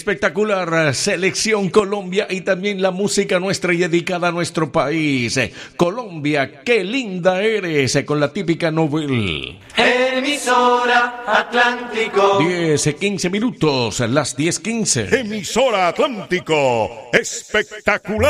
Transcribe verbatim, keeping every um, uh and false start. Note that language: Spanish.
Espectacular selección Colombia y también la música nuestra y dedicada a nuestro país. Colombia, qué linda eres, con la típica Nobel. Emisora Atlántico. diez, quince minutos, las diez quince. Emisora Atlántico, espectacular.